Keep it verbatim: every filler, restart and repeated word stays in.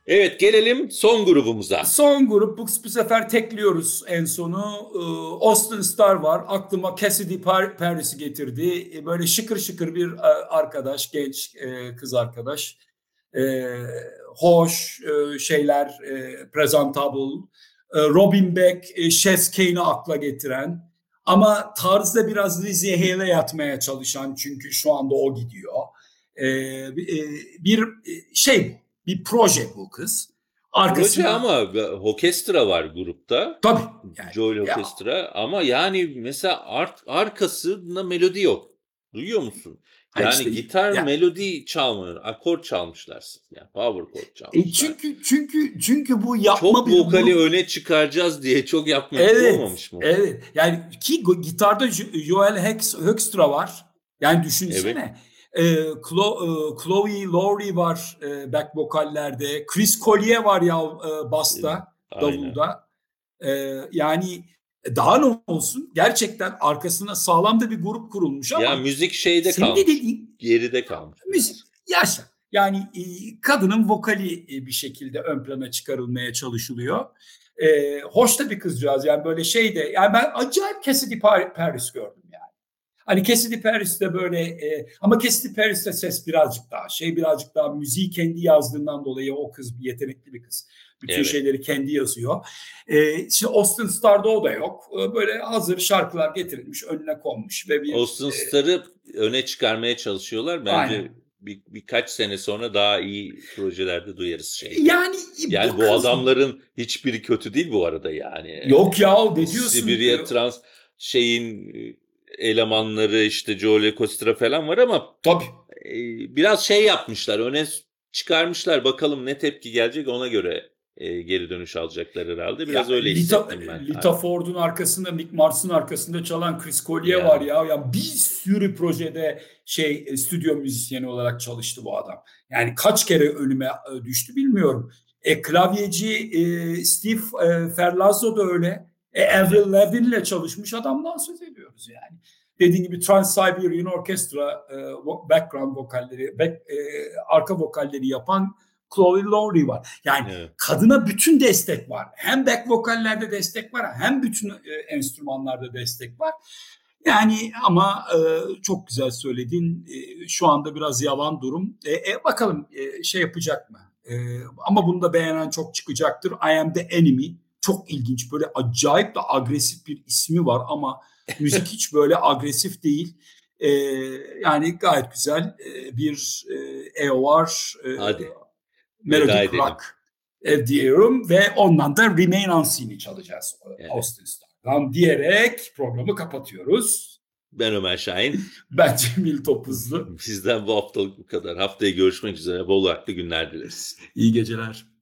Evet, gelelim son grubumuza. Son grup bu, bu sefer tekliyoruz en sonu. Ee, Austin Starr var. Aklıma Cassidy Par- Paris'i getirdi. Ee, Böyle şıkır şıkır bir e, arkadaş, genç e, kız arkadaş. Ee, Hoş e, şeyler, e, presentable. E, Robin Beck, e, Chez Kane'i akla getiren. Ama tarzda biraz Lizzie Hale'e yatmaya çalışan, çünkü şu anda o gidiyor. Ee, e, bir e, şey, bir proje bu kız. Proje Arkasına ama orkestra var grupta. tabii yani Joel ya, Orkestra ama yani mesela art, arkasında melodi yok. Duyuyor musun? ha Yani işte gitar ya melodi çalmıyor. Akor çalmışlar. Yani power chord e çalmışlar. çünkü çünkü çünkü bu yapma Çok bir vokali grup. öne çıkaracağız diye çok yapmacık Evet, olmamış mı? evet. Yani ki go- gitarda Jo- Joel Hex, Hoekstra var. Yani Evet. düşünsene. Ee, Chlo- e, Chloe Lowry var e, back vokallerde. Chris Collier var ya e, e, basta, Aynen. davulda. Ee, yani daha ne olsun? Gerçekten arkasına sağlam da bir grup kurulmuş Ya ama müzik şeyde senin de kalmış. dediğin Geride kalmış müzik biraz. yaşa. Yani e, kadının vokali e, bir şekilde ön plana çıkarılmaya çalışılıyor. E, hoş da bir kızcağız yani, böyle şey de, yani ben acayip Cassidy Paris gördüm yani. Hani Cassidy Paris'te böyle e, ama Cassidy Paris'te ses birazcık daha şey, birazcık daha müziği kendi yazdığından dolayı o kız bir yetenekli bir kız. Bütün Evet. şeyleri kendi yazıyor. E, şimdi Austin Starr'da o da yok. E, böyle hazır şarkılar getirilmiş, önüne konmuş ve bir Austin e, Starr'ı öne çıkarmaya çalışıyorlar. Bence aynen. bir, birkaç sene sonra daha iyi projelerde duyarız şeyde. Yani bu Yani bu kız adamların hiçbiri kötü değil bu arada yani. yok ya, ne diyorsun? Sibirya Trans şeyin e, elemanları işte Joel Costra falan var ama Tabii. e, biraz şey yapmışlar. Öne çıkarmışlar. Bakalım ne tepki gelecek ona göre e, geri dönüş alacaklar herhalde. Biraz Ya öyle Lita, hissettim ben. Lita Ford'un arkasında, Mick Mars'ın arkasında çalan Chris Collier var Ya ya. Ya bir sürü projede şey e, stüdyo müzisyeni olarak çalıştı bu adam. Yani kaç kere önüme e, düştü bilmiyorum. E, klavyeci e, Steve e, Ferlazzo da öyle. E, aynen. Avril Lavigne'le çalışmış adamdan söz ediyoruz yani. Dediğim gibi Trans-Siberian Orchestra e, background vokalleri, back, e, arka vokalleri yapan Chloe Lowry var. Yani Evet. kadına bütün destek var. Hem back vokallerde destek var, hem bütün e, enstrümanlarda destek var. Yani ama e, çok güzel söyledin. E, şu anda biraz yavan durum. E, e, bakalım e, şey yapacak mı? E, ama bunu da beğenen çok çıkacaktır. I Am The Enemy. Çok ilginç. Böyle acayip de agresif bir ismi var ama müzik hiç böyle agresif değil. E, yani gayet güzel e, bir e, E O R, e, Hadi veda Melodic edelim. Rock e, diyorum ve ondan da Remain Unseen'i çalacağız Evet. Austin Starr'dan diyerek programı kapatıyoruz. Ben Ömer Şahin. Ben Cemil Topuzlu. Bizden bu haftalık bu kadar. Haftaya görüşmek üzere. Bol haklı günler dileriz. İyi geceler.